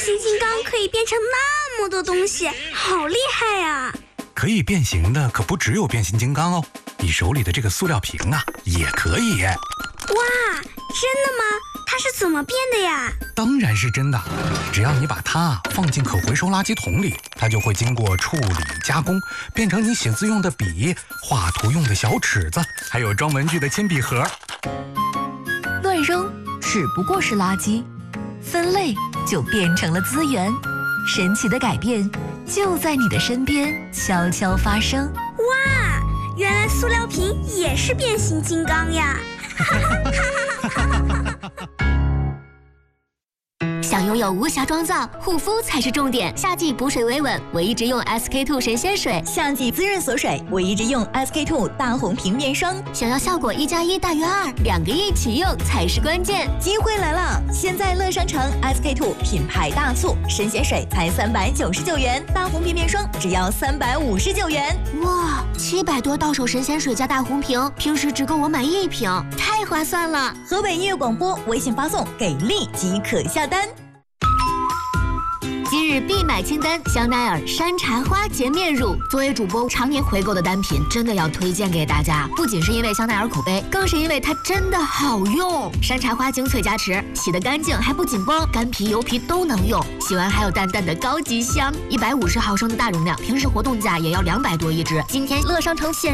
形金刚可以变成那么多东西，好厉害呀！ 可以变形的可不只有变形金刚哦，你手里的这个塑料瓶啊，也可以。 哇，真的吗？它是怎么变的呀？ 当然是真的，只要你把它放进可回收垃圾桶里，它就会经过处理加工，变成你写字用的笔、画图用的小尺子，还有装文具的铅笔盒。 乱扔只不过是垃圾，分类就变成了资源。神奇的改变就在你的身边悄悄发生。 哇，原来塑料瓶也是变形金刚呀！ 想拥有无瑕妆造，护肤才是重点。夏季补水维稳，我一直用 SK-II 神仙水； 夏季滋润锁水，我一直用 SK-II 大红瓶面霜。 想要效果1+1大于2，2个一起用才是关键。 机会来了！现在乐商城 SK-II 品牌大促，神仙水才399元，大红瓶面霜只要359元。 哇，700多到手神仙水加大红瓶，平时只够我买1瓶，太划算了！ 河北音乐广播微信发送“给力”即可下单。 今日必买清单：香奈儿山茶花洁面乳。作为主播常年回购的单品，真的要推荐给大家。不仅是因为香奈儿口碑，更是因为它真的好用。山茶花精粹加持，洗得干净还不紧绷，干皮油皮都能用。洗完还有淡淡的高级香。150毫升的大容量，平时活动价也要200多一支。今天乐商城现